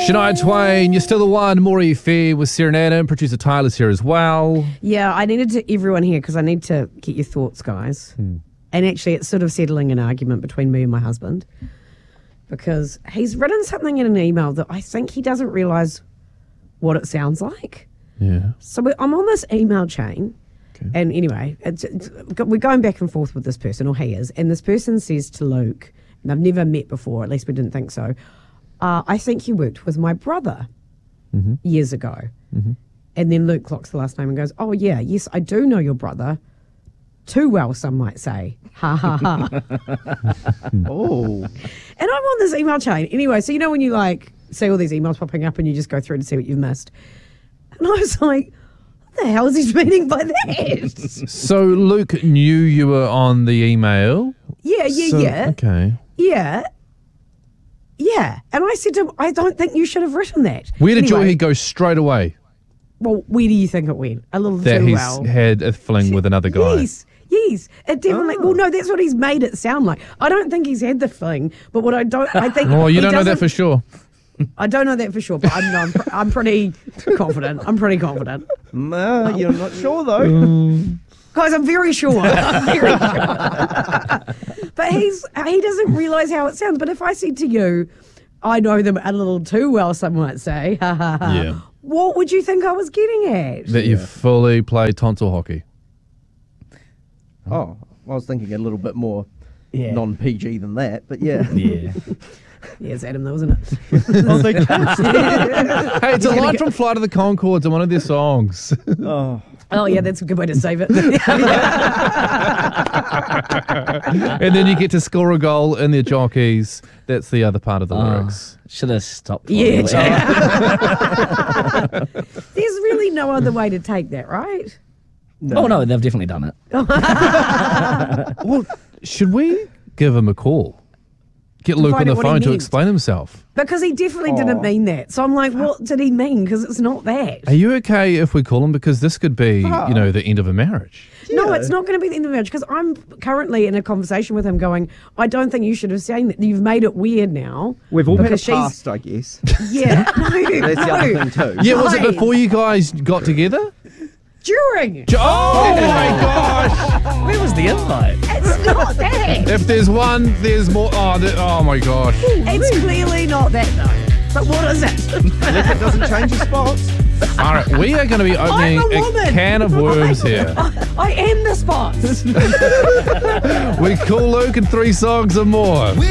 Shania Twain, You're Still the One. Maury Fair with Serenade. Producer Tyler's here as well. Yeah, I needed everyone here because I need to get your thoughts, guys. And actually, it's sort of settling an argument between me and my husband because he's written something in an email that I think he doesn't realise what it sounds like. Yeah. So I'm on this email chain. And anyway, we're going back and forth with this person, or he is, and this person says to Luke, and I've never met before, at least we didn't think so, I think you worked with my brother years ago. And then Luke clocks the last name and goes, oh yeah, yes, I do know your brother. Too well, some might say. Ha ha ha. Oh. And I'm on this email chain. Anyway, so you know when you like see all these emails popping up and you just go through to see what you've missed. And I was like, what the hell is he meaning by that? So Luke knew you were on the email? Yeah. Okay. Yeah. And I said to him, I don't think you should have written that. Where did anyway, he go straight away? Well, where do you think it went? A little That too he's well. had a fling with another guy. Yes. It definitely. Well, no, that's what he's made it sound like. I don't think he's had the fling, but what I think. Oh, you he don't know that doesn't- for sure. I don't know that for sure, but I'm pretty confident. No, you're not sure though. Guys, I'm very sure. But he doesn't realise how it sounds. But if I said to you, I know them a little too well, some might say, Yeah. what would you think I was getting at? That you fully play tonsil hockey. Oh, I was thinking a little bit more Yeah. non-PG than that, but yeah. Yeah. Yeah, it's Adam though, isn't it? Oh, they can't. Hey, it's a line from Flight of the Conchords in one of their songs. Oh. Oh, yeah, that's a good way to save it. And then you get to score a goal in their jockeys. That's the other part of the lyrics. Should have stopped. Yeah. Oh, There's really no other way to take that, right? no, they've definitely done it. Well, should we give him a call? Get Luke on find the out what he phone to meant. explain himself. Because he definitely didn't mean that. So I'm like, what did he mean? Because it's not that. Are you okay if we call him? Because this could be, the end of a marriage. No, it's not going to be the end of the marriage because I'm currently in a conversation with him going, I don't think you should have said that. You've made it weird now. We've all had a Because she's- past, I guess. Yeah. That's the other thing too. Yeah, was it Right. before you guys got together? During. Oh my gosh! Where was the invite? It's not that. If there's one, there's more. Oh my gosh! It's clearly not that though. But what is it? If it doesn't change your spots. All right, we are going to be opening I'm a woman. a can of worms here. I am the spots. We call Luke in 3 songs or more.